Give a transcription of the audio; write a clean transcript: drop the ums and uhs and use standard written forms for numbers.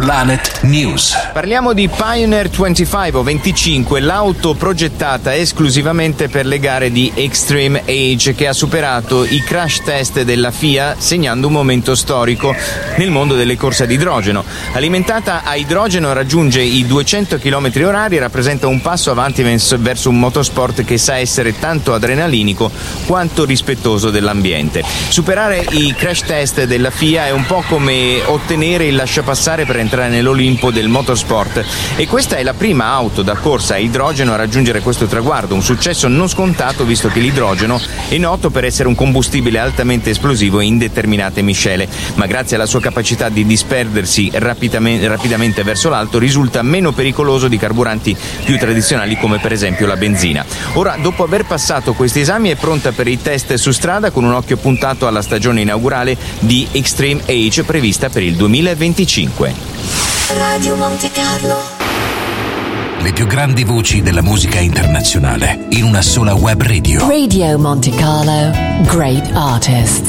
Planet News. Parliamo di Pioneer 25 o 25, l'auto progettata esclusivamente per le gare di Extreme Age, che ha superato i crash test della FIA, segnando un momento storico nel mondo delle corse ad idrogeno. Alimentata a idrogeno raggiunge i 200 km/h e rappresenta un passo avanti verso un motorsport che sa essere tanto adrenalinico quanto rispettoso dell'ambiente. Superare i crash test della FIA è un po' come ottenere il lasciapassare per entrare nell'Olimpo del motorsport, e questa è la prima auto da corsa a idrogeno a raggiungere questo traguardo, un successo non scontato visto che l'idrogeno è noto per essere un combustibile altamente esplosivo in determinate miscele, ma grazie alla sua capacità di disperdersi rapidamente verso l'alto risulta meno pericoloso di carburanti più tradizionali come per esempio la benzina. Ora, dopo aver passato questi esami, è pronta per i test su strada con un occhio puntato alla stagione inaugurale di Extreme Age prevista per il 2025. Radio Monte Carlo. Le più grandi voci della musica internazionale in una sola web radio. Radio Monte Carlo. Great artists.